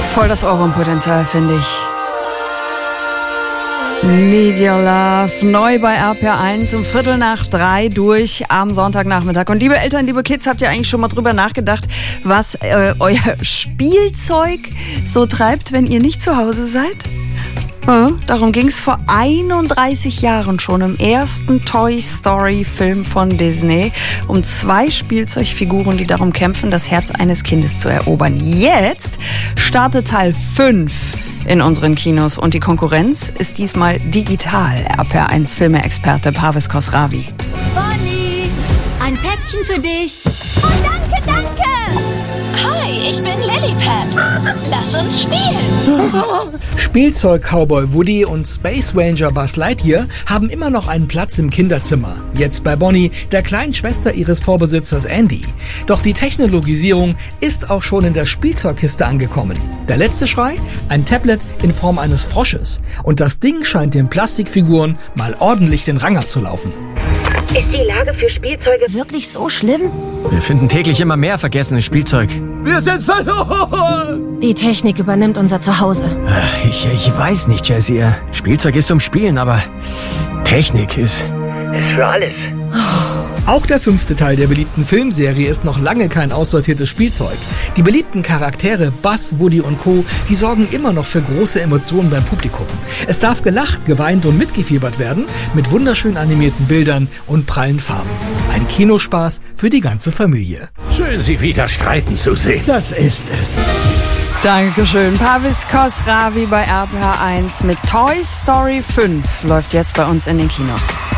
Voll das Ohrwurmpotenzial, finde ich. Need Your Love, neu bei RPR1 um 2:45 durch am Sonntagnachmittag. Und liebe Eltern, liebe Kids, habt ihr eigentlich schon mal drüber nachgedacht, was euer Spielzeug so treibt, wenn ihr nicht zu Hause seid? Ja, darum ging es vor 31 Jahren schon im ersten Toy Story Film von Disney. Um 2 Spielzeugfiguren, die darum kämpfen, das Herz eines Kindes zu erobern. Jetzt startet Teil 5 in unseren Kinos und die Konkurrenz ist diesmal digital. RPR1 Filme-Experte Parvis Khosravi. Bonnie, ein Päckchen für dich. Oh, danke, danke. Hi, ich bin Lilliput. Lass uns spielen. Spielzeug-Cowboy Woody und Space Ranger Buzz Lightyear haben immer noch einen Platz im Kinderzimmer. Jetzt bei Bonnie, der kleinen Schwester ihres Vorbesitzers Andy. Doch die Technologisierung ist auch schon in der Spielzeugkiste angekommen. Der letzte Schrei? Ein Tablet in Form eines Frosches. Und das Ding scheint den Plastikfiguren mal ordentlich den Rang abzulaufen. Ist die Lage für Spielzeuge Wirklich so schlimm? Wir finden täglich immer mehr vergessenes Spielzeug. Wir sind verloren! Die Technik übernimmt unser Zuhause. Ich weiß nicht, Jessie. Spielzeug ist zum Spielen, aber Technik ist für alles. Auch der 5. Teil der beliebten Filmserie ist noch lange kein aussortiertes Spielzeug. Die beliebten Charaktere Buzz, Woody und Co., die sorgen immer noch für große Emotionen beim Publikum. Es darf gelacht, geweint und mitgefiebert werden mit wunderschön animierten Bildern und prallen Farben. Ein Kinospaß für die ganze Familie. Schön, Sie wieder streiten zu sehen. Das ist es. Dankeschön. Parvis Khosravi bei RPR1 mit Toy Story 5 läuft jetzt bei uns in den Kinos.